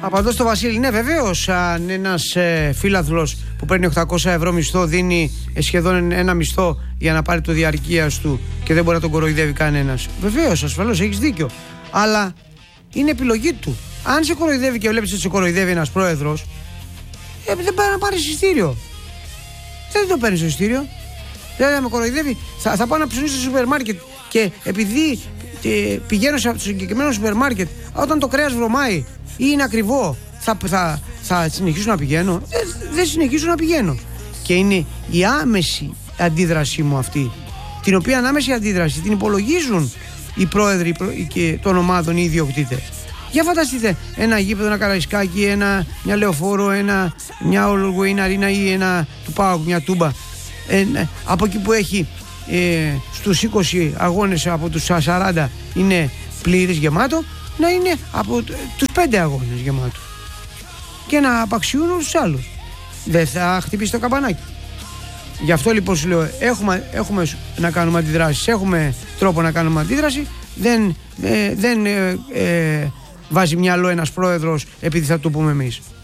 Απαντώ στο Βασίλη. Ναι, βεβαίως, αν ένας φίλαθλος που παίρνει 800 ευρώ μισθό δίνει σχεδόν ένα μισθό για να πάρει το διαρκείας του και δεν μπορεί να τον κοροϊδεύει κανένας. Βεβαίως, ασφαλώς, έχεις δίκιο. Αλλά είναι επιλογή του. Αν σε κοροϊδεύει και βλέπεις ότι σε κοροϊδεύει ένας πρόεδρος, δεν πάει να πάρει εισιτήριο. Δεν το παίρνει το εισιτήριο. Δηλαδή, με κοροϊδεύει, θα πάω να ψωνίσω στο σούπερ μάρκετ και επειδή πηγαίνω στο συγκεκριμένο σούπερ μάρκετ, όταν το κρέας βρωμάει ή είναι ακριβό, θα συνεχίσω να πηγαίνω. Δεν συνεχίσω να πηγαίνω. Και είναι η άμεση αντίδρασή μου αυτή, την οποία άμεση αντίδραση την υπολογίζουν οι πρόεδροι και των ομάδων, οι ιδιοκτήτες. Για φανταστείτε ένα γήπεδο, ένα Καραϊσκάκι, μια Λεωφόρο, μια Ολοργουίνα Αρίνα ή ένα του ΠΑΟΚ, μια Τούμπα. Από εκεί που έχει στους 20 αγώνες από τους 40 είναι πλήρης γεμάτο, να είναι από τους 5 αγώνες γεμάτο και να απαξιούν όλους τους άλλους. Δεν θα χτυπήσει το καμπανάκι. Γι' αυτό λοιπόν σου λέω, έχουμε να κάνουμε αντιδράσεις, έχουμε τρόπο να κάνουμε αντίδραση. Δεν βάζει μυαλό ένας πρόεδρος επειδή θα το πούμε εμείς.